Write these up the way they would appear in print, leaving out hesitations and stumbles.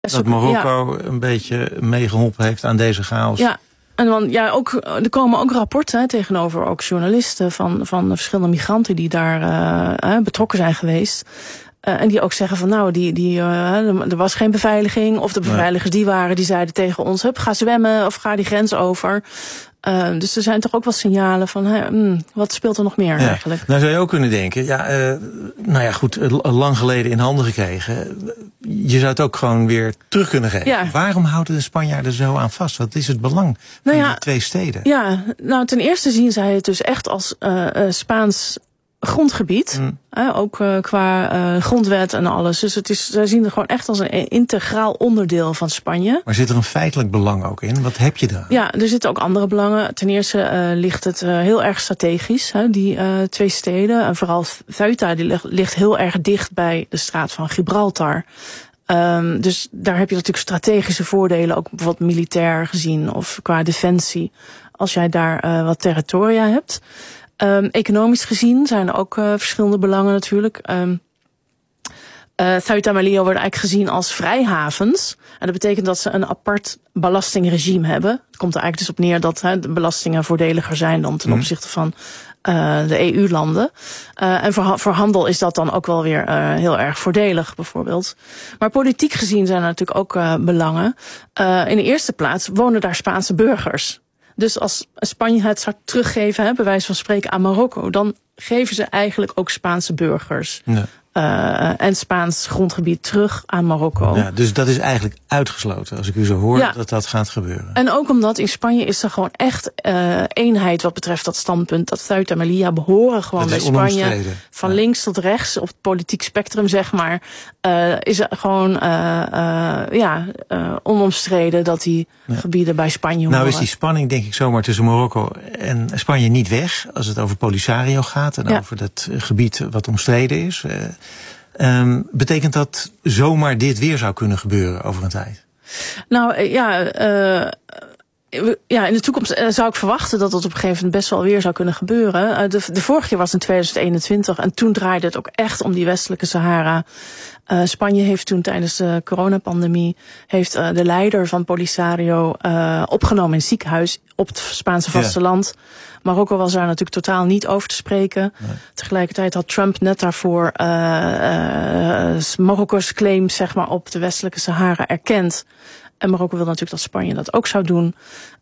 Dat Marokko een beetje meegeholpen heeft aan deze chaos. Ja. En dan, er komen ook rapporten tegenover ook journalisten van verschillende migranten die daar betrokken zijn geweest. En die ook zeggen van er was geen beveiliging. Of de beveiligers die zeiden tegen ons, ga zwemmen of ga die grens over. Dus er zijn toch ook wel signalen van, wat speelt er nog meer eigenlijk? Nou zou je ook kunnen denken, lang geleden in handen gekregen. Je zou het ook gewoon weer terug kunnen geven. Ja. Waarom houden de Spanjaarden zo aan vast? Wat is het belang van die twee steden? Ja, ten eerste zien zij het dus echt als Spaans grondgebied. Ook qua grondwet en alles. Dus zij zien het gewoon echt als een integraal onderdeel van Spanje. Maar zit er een feitelijk belang ook in? Wat heb je daar? Ja, er zitten ook andere belangen. Ten eerste ligt het heel erg strategisch, die twee steden. En vooral Ceuta die ligt heel erg dicht bij de straat van Gibraltar. Dus daar heb je natuurlijk strategische voordelen, ook bijvoorbeeld militair gezien of qua defensie, als jij daar wat territoria hebt. Economisch gezien zijn er ook verschillende belangen natuurlijk. Ceuta en Melilla worden eigenlijk gezien als vrijhavens. En dat betekent dat ze een apart belastingregime hebben. Het komt er eigenlijk dus op neer dat de belastingen voordeliger zijn dan ten opzichte van de EU-landen. En voor handel is dat dan ook wel weer heel erg voordelig bijvoorbeeld. Maar politiek gezien zijn er natuurlijk ook belangen. In de eerste plaats wonen daar Spaanse burgers. Dus als Spanje het zou teruggeven, bij wijze van spreken aan Marokko, dan geven ze eigenlijk ook Spaanse burgers en Spaans grondgebied terug aan Marokko. Ja, dus dat is eigenlijk uitgesloten, als ik u zo hoor, dat gaat gebeuren. En ook omdat in Spanje is er gewoon echt eenheid wat betreft dat standpunt. Dat Ceuta en Melilla behoren gewoon bij Spanje. Van links tot rechts, op het politiek spectrum zeg maar, is er gewoon onomstreden dat die gebieden bij Spanje horen. Nou is die spanning denk ik zomaar tussen Marokko en Spanje niet weg, als het over Polisario gaat en over dat gebied wat omstreden is. Betekent dat zomaar dit weer zou kunnen gebeuren over een tijd? Nou in de toekomst zou ik verwachten dat het op een gegeven moment best wel weer zou kunnen gebeuren. De vorige keer was in 2021 en toen draaide het ook echt om die westelijke Sahara. Spanje heeft toen tijdens de coronapandemie de leider van Polisario opgenomen in het ziekenhuis op het Spaanse vasteland. Marokko was daar natuurlijk totaal niet over te spreken. Nee. Tegelijkertijd had Trump net daarvoor Marokko's claims zeg maar, op de westelijke Sahara erkend. En Marokko wil natuurlijk dat Spanje dat ook zou doen.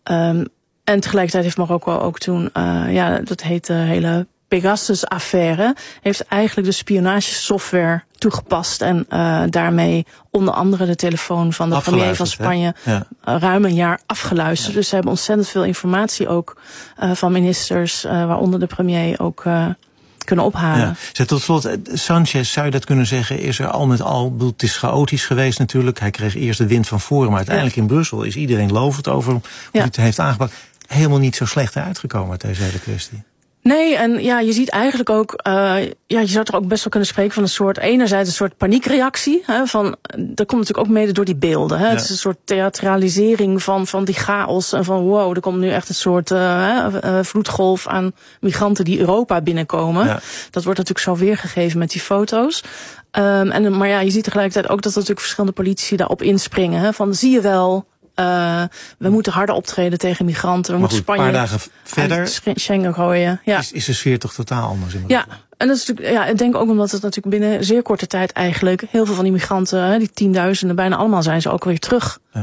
En tegelijkertijd heeft Marokko ook toen, dat heet de hele Pegasus-affaire, heeft eigenlijk de spionagesoftware toegepast en daarmee onder andere de telefoon van de premier van Spanje ruim een jaar afgeluisterd. Dus ze hebben ontzettend veel informatie ook van ministers, waaronder de premier ook kunnen ophalen. Ja. Tot slot, Sanchez, zou je dat kunnen zeggen, is er al met al, het is chaotisch geweest natuurlijk. Hij kreeg eerst de wind van voren, maar uiteindelijk in Brussel is iedereen lovend over hoe hij het heeft aangepakt. Helemaal niet zo slecht uitgekomen uit deze hele kwestie. Nee, en je ziet eigenlijk ook, je zou er ook best wel kunnen spreken van een soort, enerzijds een soort paniekreactie, dat komt natuurlijk ook mede door die beelden. Het is een soort theatralisering van die chaos en van wow, er komt nu echt een soort vloedgolf aan migranten die Europa binnenkomen. Ja. Dat wordt natuurlijk zo weergegeven met die foto's. Maar je ziet tegelijkertijd ook dat er natuurlijk verschillende politici daarop inspringen. Van zie je wel, we moeten harder optreden tegen migranten. We moeten Spanje een paar dagen verder Schengen gooien. Ja. Is de sfeer toch totaal anders in Marokko? Ja, en dat is natuurlijk, ik denk ook omdat het natuurlijk binnen zeer korte tijd eigenlijk heel veel van die migranten, die tienduizenden, bijna allemaal zijn ze ook weer terug. Ja.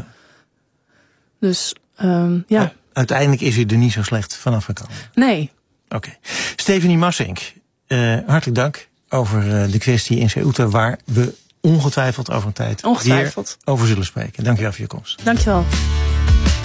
Dus uiteindelijk is hij er niet zo slecht vanaf gekomen. Nee. Oké. Stefanie Massink, hartelijk dank over de kwestie in Ceuta, waar we ongetwijfeld over een tijd weer over zullen spreken. Dankjewel voor je komst. Dankjewel.